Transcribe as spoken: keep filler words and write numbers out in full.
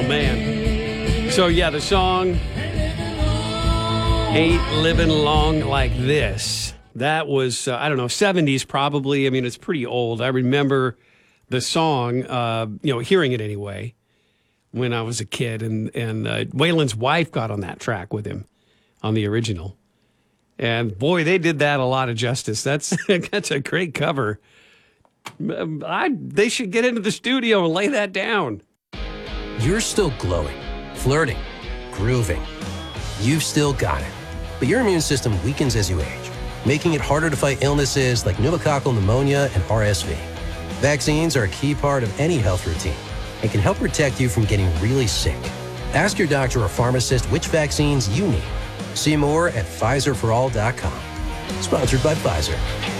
man. So, yeah, the song Ain't Living Long Like This. That was, uh, I don't know, seventies probably. I mean, it's pretty old. I remember the song, uh, you know, hearing it anyway when I was a kid. And, and uh, Waylon's wife got on that track with him on the original. And, boy, they did that a lot of justice. That's, that's a great cover. I, they should get into the studio and lay that down. You're still glowing, flirting, grooving. You've still got it. But your immune system weakens as you age, making it harder to fight illnesses like pneumococcal pneumonia and R S V. Vaccines are a key part of any health routine and can help protect you from getting really sick. Ask your doctor or pharmacist which vaccines you need. See more at Pfizer for all dot com. Sponsored by Pfizer.